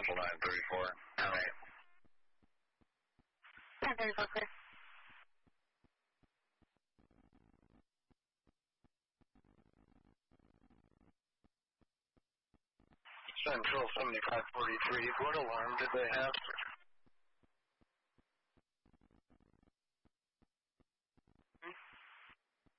Central 934. All right. 934, clear. Central 7543, what alarm did they have?